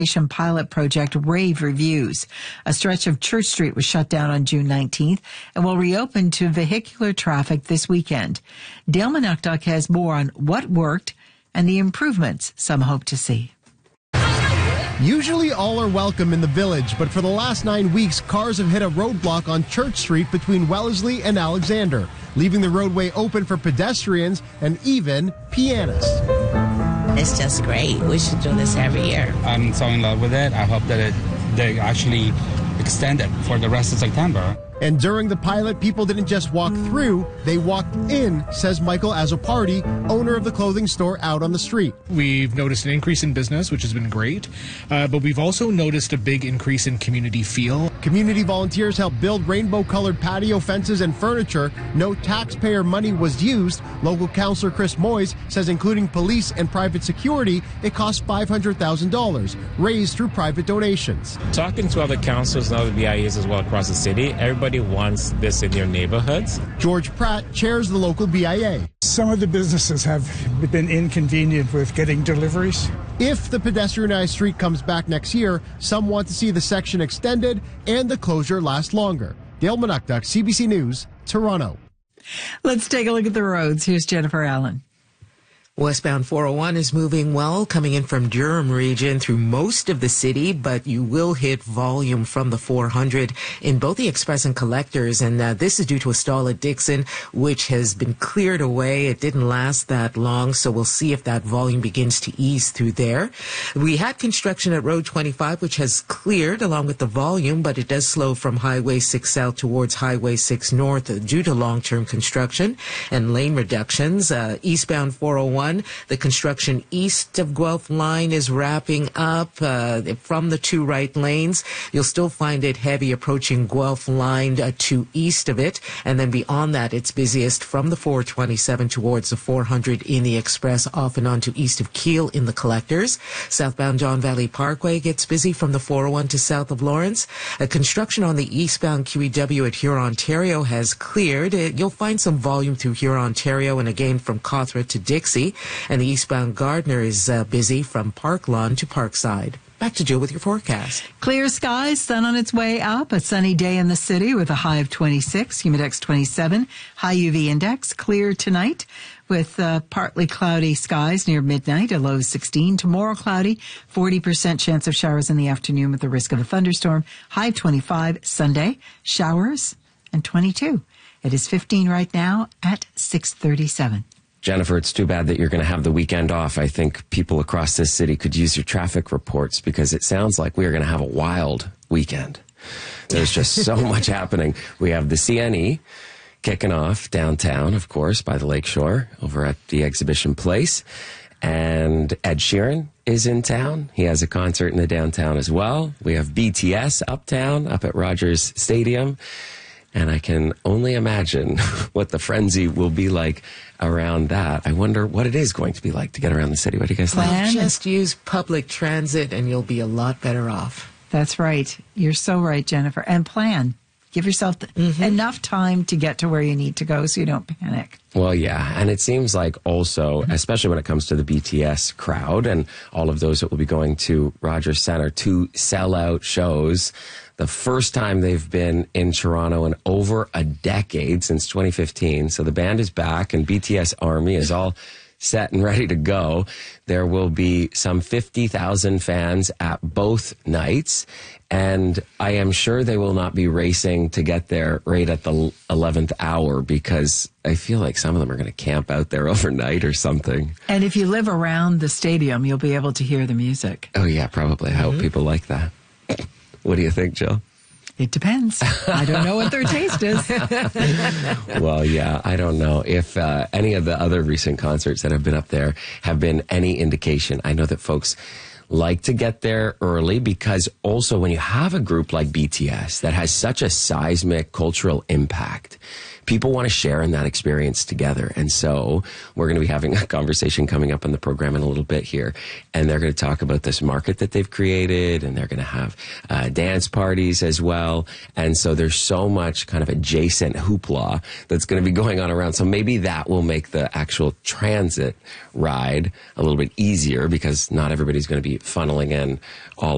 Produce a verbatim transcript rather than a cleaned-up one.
pilot project rave reviews. A stretch of Church Street was shut down on June nineteenth and will reopen to vehicular traffic this weekend. Dale Manuktuk has more on what worked and the improvements some hope to see. Usually all are welcome in the village, but for the last nine weeks, cars have hit a roadblock on Church Street between Wellesley and Alexander, leaving the roadway open for pedestrians and even pianists. It's just great. We should do this every year. I'm so in love with it. I hope that it, they actually extend it for the rest of September. And during the pilot, people didn't just walk through, they walked in, says Michael Azopardi, owner of the clothing store out on the street. We've noticed an increase in business, which has been great, uh, but we've also noticed a big increase in community feel. Community volunteers helped build rainbow-colored patio fences and furniture. No taxpayer money was used. Local councillor Chris Moyes says including police and private security, it cost five hundred thousand dollars, raised through private donations. Talking to other councillors and other B I Es as well across the city, everybody wants this in their neighborhoods. George Pratt chairs the local B I A. Some of the businesses have been inconvenient with getting deliveries. If the pedestrianized street comes back next year, some want to see the section extended and the closure last longer. Dale Manuktuk, C B C News, Toronto. Let's take a look at the roads. Here's Jennifer Allen. Westbound four oh one is moving well, coming in from Durham region through most of the city, but you will hit volume from the four hundred in both the express and collectors, and uh, this is due to a stall at Dixon, which has been cleared away. It didn't last that long, so we'll see if that volume begins to ease through there. We had construction at Road twenty-five, which has cleared along with the volume, but it does slow from Highway six South towards Highway six North due to long-term construction and lane reductions. Uh, eastbound four oh one, the construction east of Guelph line is wrapping up uh, from the two right lanes. You'll still find it heavy approaching Guelph line uh, to east of it. And then beyond that, it's busiest from the four twenty-seven towards the four hundred in the express, off and on to east of Keele in the collectors. Southbound Don Valley Parkway gets busy from the four oh one to south of Lawrence. Uh, construction on the eastbound Q E W at Huron, Ontario has cleared. Uh, you'll find some volume through Huron, Ontario, and again from Cawthra to Dixie. And the eastbound Gardner is uh, busy from Park Lawn to Parkside. Back to Jill with your forecast. Clear skies, sun on its way up. A sunny day in the city with a high of twenty-six, humidex twenty-seven, high U V index. Clear tonight with uh, partly cloudy skies near midnight, a low of sixteen. Tomorrow cloudy, forty percent chance of showers in the afternoon with the risk of a thunderstorm. High of twenty-five. Sunday, showers and twenty-two. It is fifteen right now at six thirty-seven. Jennifer, it's too bad that you're going to have the weekend off. I think people across this city could use your traffic reports because it sounds like we are going to have a wild weekend. There's just so much happening. We have the C N E kicking off downtown, of course, by the lakeshore over at the Exhibition Place. And Ed Sheeran is in town. He has a concert in the downtown as well. We have B T S uptown, up at Rogers Stadium. And I can only imagine what the frenzy will be like around that. I wonder what it is going to be like to get around the city. What do you guys think? Well, just use public transit and you'll be a lot better off. That's right. You're so right, Jennifer. And plan. Give yourself th- mm-hmm. enough time to get to where you need to go so you don't panic. Well, yeah. And it seems like also, especially when it comes to the B T S crowd and all of those that will be going to Rogers Centre, two sellout shows. The first time they've been in Toronto in over a decade, since twenty fifteen. So the band is back and B T S Army is all set and ready to go. There will be some fifty thousand fans at both nights. And I am sure they will not be racing to get there right at the eleventh hour because I feel like some of them are going to camp out there overnight or something. And if you live around the stadium, you'll be able to hear the music. Oh, yeah, probably. I hope people like that. What do you think, Jill? It depends. I don't know what their taste is. Well, yeah, I don't know. If uh, any of the other recent concerts that have been up there have been any indication, I know that folks like to get there early because also when you have a group like B T S that has such a seismic cultural impact, people want to share in that experience together. And so we're going to be having a conversation coming up on the program in a little bit here. And they're going to talk about this market that they've created, and they're going to have uh, dance parties as well. And so there's so much kind of adjacent hoopla that's going to be going on around. So maybe that will make the actual transit ride a little bit easier because not everybody's going to be funneling in all